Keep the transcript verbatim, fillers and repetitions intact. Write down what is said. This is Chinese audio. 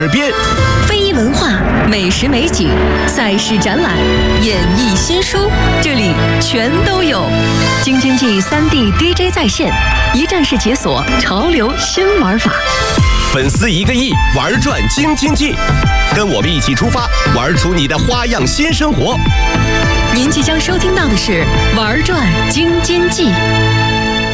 耳边， 非遗文化、美食美景、赛事展览、演艺新书，这里全都有。京津冀三 D D J 在线，一站式解锁潮流新玩法。 粉丝一个亿，玩转京津冀，跟我们一起出发，玩出你的花样新生活。 您即将收听到的是《玩转京津冀》。